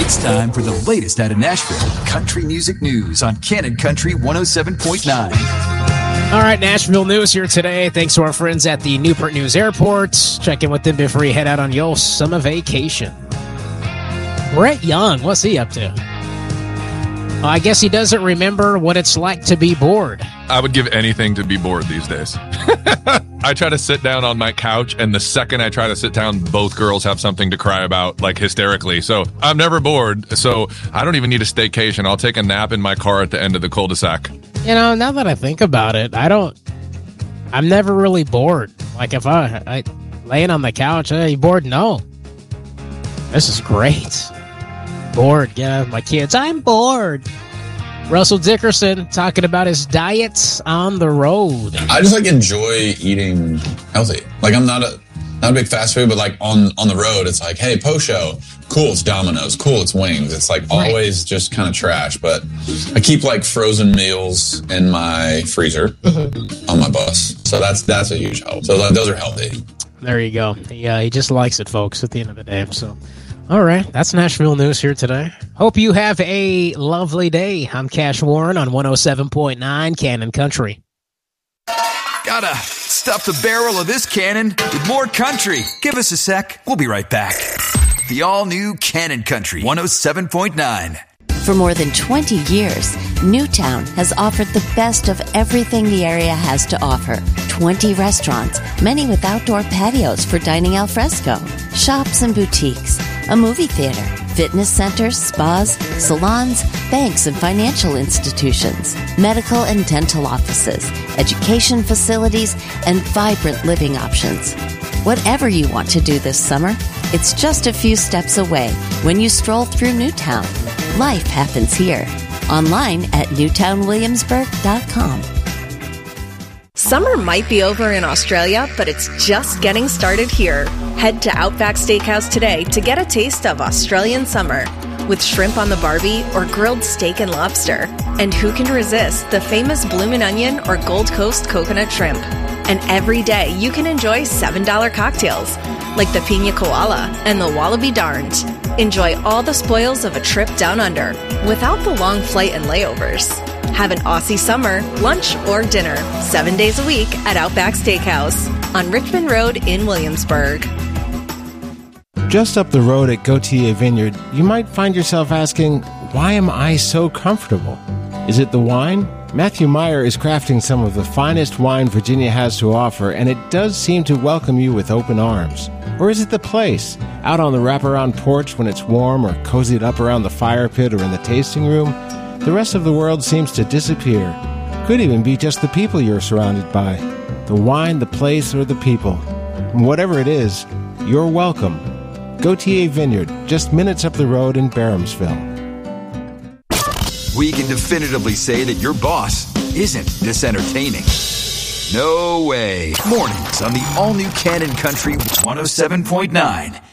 It's time for the latest out of Nashville country music news on Cannon Country 107.9. All right, Nashville news here today. Thanks to our friends at the Newport News Airport. Check in with them before you head out on your summer vacation. Brett Young, what's he up to? I guess he doesn't remember what it's like to be bored. I would give anything to be bored these days. I try to sit down on my couch, and the second I try to sit down, both girls have something to cry about, like hysterically. So I'm never bored. So I don't even need a staycation. I'll take a nap in my car at the end of the cul-de-sac. You know, now that I think about it, I'm never really bored. Like if I laying on the couch, you bored? No. This is great. Bored, yeah, my kids. I'm bored. Russell Dickerson talking about his diets on the road. I just enjoy eating healthy. I'm not a big fast food, but on the road, it's hey, post show, cool, it's Domino's, cool, it's wings. It's always just kind of trash. But I keep frozen meals in my freezer on my bus, so that's a huge help. So those are healthy. There you go. Yeah, he just likes it, folks. At the end of the day, so. All right, that's Nashville news here today. Hope you have a lovely day. I'm Cash Warren on 107.9 Cannon Country. Gotta stuff the barrel of this cannon with more country. Give us a sec. We'll be right back. The all-new Cannon Country 107.9. For more than 20 years, Newtown has offered the best of everything the area has to offer. 20 restaurants, many with outdoor patios for dining al fresco, shops and boutiques, a movie theater, fitness centers, spas, salons, banks and financial institutions, medical and dental offices, education facilities, and vibrant living options. Whatever you want to do this summer, it's just a few steps away when you stroll through Newtown. Life happens here. Online at newtownwilliamsburg.com. Summer might be over in Australia, but it's just getting started here. Head to Outback Steakhouse today to get a taste of Australian summer with shrimp on the barbie or grilled steak and lobster. And who can resist the famous bloomin' onion or Gold Coast coconut shrimp? And every day you can enjoy $7 cocktails like the Pina Koala and the Wallaby Darned. Enjoy all the spoils of a trip down under without the long flight and layovers. Have an Aussie summer, lunch or dinner, 7 days a week at Outback Steakhouse on Richmond Road in Williamsburg. Just up the road at Gautier Vineyard, you might find yourself asking, why am I so comfortable? Is it the wine? Matthew Meyer is crafting some of the finest wine Virginia has to offer, and it does seem to welcome you with open arms. Or is it the place? Out on the wraparound porch when it's warm, or cozied up around the fire pit or in the tasting room? The rest of the world seems to disappear. Could even be just the people you're surrounded by. The wine, the place, or the people. And whatever it is, you're welcome. Gautier Vineyard, just minutes up the road in Barhamsville. We can definitively say that your boss isn't this entertaining. No way. Mornings on the all-new Cannon Country 107.9.